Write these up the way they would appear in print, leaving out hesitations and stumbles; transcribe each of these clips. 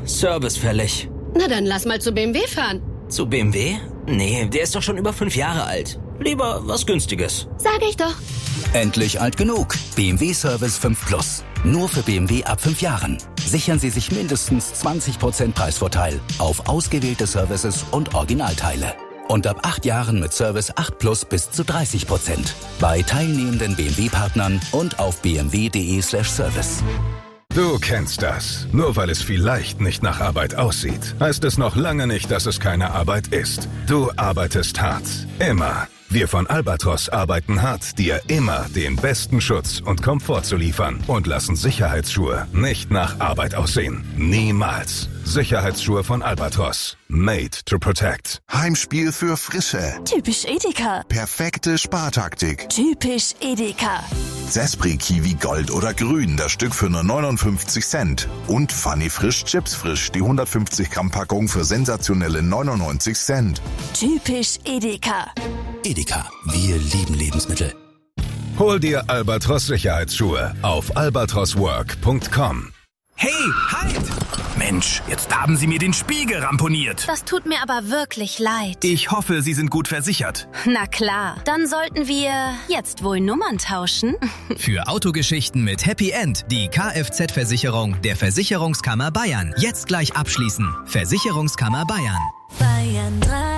Service fällig. Na dann lass mal zu BMW fahren. Zu BMW? Nee, der ist doch schon über 5 Jahre alt. Lieber was Günstiges. Sag ich doch. Endlich alt genug. BMW Service 5 Plus. Nur für BMW ab 5 Jahren. Sichern Sie sich mindestens 20% Preisvorteil auf ausgewählte Services und Originalteile. Und ab 8 Jahren mit Service 8 Plus bis zu 30%. Bei teilnehmenden BMW-Partnern und auf bmw.de/service. Du kennst das. Nur weil es vielleicht nicht nach Arbeit aussieht, heißt es noch lange nicht, dass es keine Arbeit ist. Du arbeitest hart. Immer. Wir von Albatros arbeiten hart, dir immer den besten Schutz und Komfort zu liefern und lassen Sicherheitsschuhe nicht nach Arbeit aussehen. Niemals. Sicherheitsschuhe von Albatros. Made to protect. Heimspiel für Frische. Typisch Edeka. Perfekte Spartaktik. Typisch Edeka. Zespri Kiwi Gold oder Grün, das Stück für nur 59 Cent. Und Funny Frisch Chips Frisch, die 150 Gramm Packung für sensationelle 99 Cent. Typisch Edeka. Edeka, wir lieben Lebensmittel. Hol dir Albatros Sicherheitsschuhe auf albatroswork.com. Hey, halt! Mensch, jetzt haben Sie mir den Spiegel ramponiert. Das tut mir aber wirklich leid. Ich hoffe, Sie sind gut versichert. Na klar, dann sollten wir jetzt wohl Nummern tauschen. Für Autogeschichten mit Happy End die Kfz-Versicherung der Versicherungskammer Bayern. Jetzt gleich abschließen. Versicherungskammer Bayern. Bayern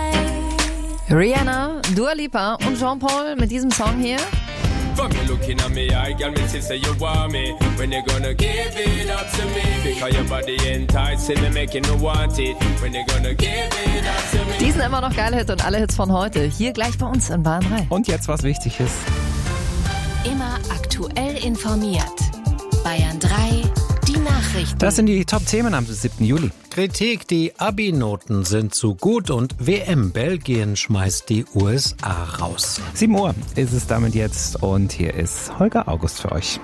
3. Rihanna, Dua Lipa und Jean-Paul mit diesem Song hier. From you looking at me, I can me say you want me. When you gonna give it up to me? Because your body enticing me, making me want it. When you gonna give it up to me? Die sind immer noch geile Hits und alle Hits von heute. Hier gleich bei uns in Bayern 3. Und jetzt, was wichtig ist. Immer aktuell informiert. Bayern 3, die Nachrichten. Das sind die Top-Themen am 7. Juli. Kritik, die Abi-Noten sind zu gut und WM Belgien schmeißt die USA raus. 7 Uhr ist es damit jetzt und hier ist Holger August für euch.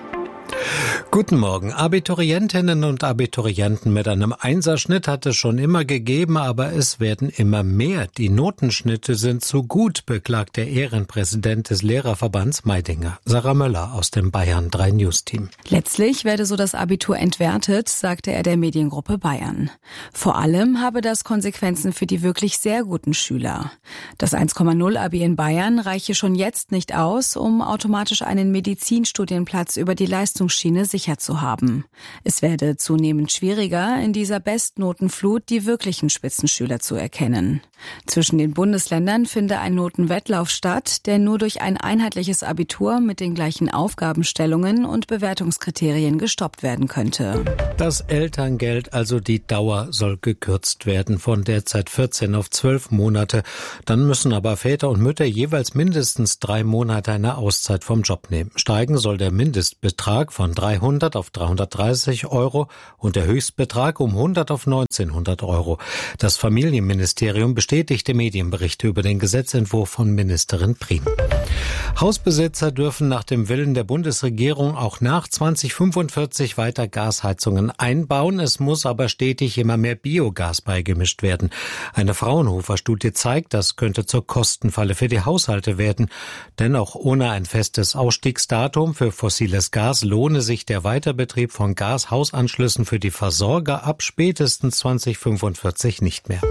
Guten Morgen. Abiturientinnen und Abiturienten mit einem Einserschnitt hat es schon immer gegeben, aber es werden immer mehr. Die Notenschnitte sind zu gut, beklagt der Ehrenpräsident des Lehrerverbands Meidinger, Sarah Möller aus dem Bayern 3 News Team. Letztlich werde so das Abitur entwertet, sagte er der Mediengruppe Bayern. Vor allem habe das Konsequenzen für die wirklich sehr guten Schüler. Das 1,0 Abi in Bayern reiche schon jetzt nicht aus, um automatisch einen Medizinstudienplatz über die Leistungsschiene sicher zu haben. Es werde zunehmend schwieriger, in dieser Bestnotenflut die wirklichen Spitzenschüler zu erkennen. Zwischen den Bundesländern finde ein Notenwettlauf statt, der nur durch ein einheitliches Abitur mit den gleichen Aufgabenstellungen und Bewertungskriterien gestoppt werden könnte. Das Elterngeld, also die Dauer, soll gekürzt werden von derzeit 14 auf 12 Monate. Dann müssen aber Väter und Mütter jeweils mindestens 3 Monate eine Auszeit vom Job nehmen. Steigen soll der Mindestbetrag von 300 auf 330 Euro und der Höchstbetrag um 100 auf 1900 Euro. Das Familienministerium bestätigte Medienberichte über den Gesetzentwurf von Ministerin Prien. Hausbesitzer dürfen nach dem Willen der Bundesregierung auch nach 2045 weiter Gasheizungen einbauen. Es muss aber stetig immer mehr Biogas beigemischt werden. Eine Fraunhofer-Studie zeigt, das könnte zur Kostenfalle für die Haushalte werden. Denn auch ohne ein festes Ausstiegsdatum für fossiles Gas lohne sich der Weiterbetrieb von Gashausanschlüssen für die Versorger ab spätestens 2045 nicht mehr.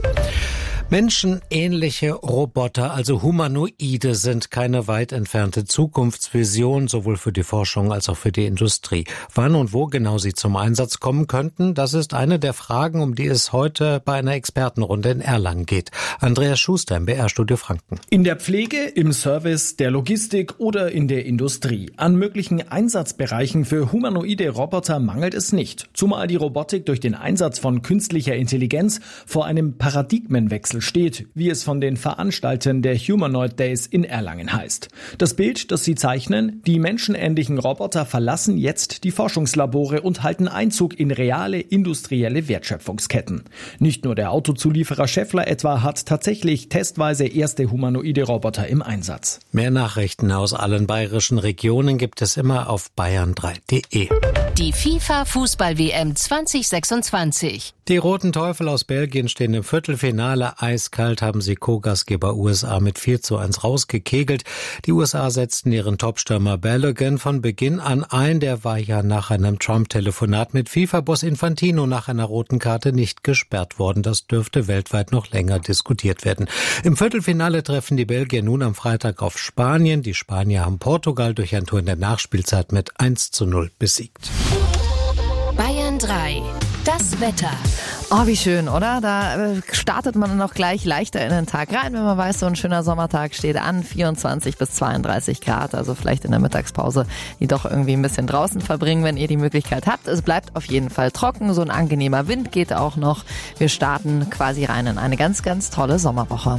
Menschenähnliche Roboter, also Humanoide, sind keine weit entfernte Zukunftsvision, sowohl für die Forschung als auch für die Industrie. Wann und wo genau sie zum Einsatz kommen könnten, das ist eine der Fragen, um die es heute bei einer Expertenrunde in Erlangen geht. Andreas Schuster im BR-Studio Franken. In der Pflege, im Service, der Logistik oder in der Industrie. An möglichen Einsatzbereichen für humanoide Roboter mangelt es nicht. Zumal die Robotik durch den Einsatz von künstlicher Intelligenz vor einem Paradigmenwechsel steht, wie es von den Veranstaltern der Humanoid Days in Erlangen heißt. Das Bild, das sie zeichnen, die menschenähnlichen Roboter verlassen jetzt die Forschungslabore und halten Einzug in reale industrielle Wertschöpfungsketten. Nicht nur der Autozulieferer Schaeffler etwa hat tatsächlich testweise erste humanoide Roboter im Einsatz. Mehr Nachrichten aus allen bayerischen Regionen gibt es immer auf bayern3.de. Die FIFA-Fußball-WM 2026. Die Roten Teufel aus Belgien stehen im Viertelfinale. Eiskalt haben sie Co-Gastgeber USA mit 4:1 rausgekegelt. Die USA setzten ihren Topstürmer Balogun von Beginn an ein. Der war ja nach einem Trump-Telefonat mit FIFA-Boss Infantino nach einer roten Karte nicht gesperrt worden. Das dürfte weltweit noch länger diskutiert werden. Im Viertelfinale treffen die Belgier nun am Freitag auf Spanien. Die Spanier haben Portugal durch ein Tor in der Nachspielzeit mit 1:0 besiegt. Bayern 3. Das Wetter. Oh, wie schön, oder? Da startet man dann auch gleich leichter in den Tag rein, wenn man weiß, so ein schöner Sommertag steht an, 24 bis 32 Grad, also vielleicht in der Mittagspause die doch irgendwie ein bisschen draußen verbringen, wenn ihr die Möglichkeit habt. Es bleibt auf jeden Fall trocken, so ein angenehmer Wind geht auch noch. Wir starten quasi rein in eine ganz, ganz tolle Sommerwoche.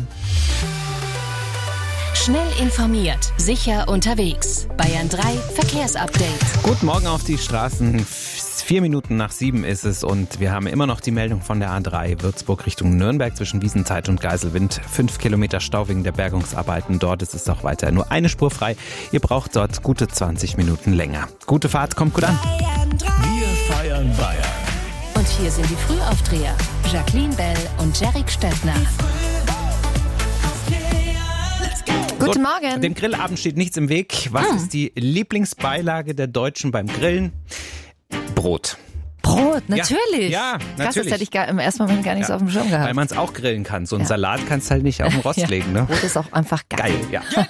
Schnell informiert, sicher unterwegs. Bayern 3 Verkehrsupdate. Guten Morgen auf die Straßen. 4 Minuten nach 7 ist es und wir haben immer noch die Meldung von der A3 Würzburg Richtung Nürnberg zwischen Wiesenthal und Geiselwind. 5 Kilometer Stau wegen der Bergungsarbeiten. Dort ist es auch weiter nur eine Spur frei. Ihr braucht dort gute 20 Minuten länger. Gute Fahrt, kommt gut an. Wir feiern Bayern. Und hier sind die Frühaufdreher. Jacqueline Bell und Jarek Stettner. Guten Morgen. Dem Grillabend steht nichts im Weg. Was ist die Lieblingsbeilage der Deutschen beim Grillen? Brot. Brot, natürlich. Ja, Krass, natürlich. das hätte ich im ersten Moment gar nicht so auf dem Schirm gehabt. Weil man es auch grillen kann. So ein Salat kannst du halt nicht auf den Rost legen. Ne? Brot ist auch einfach geil. Ja.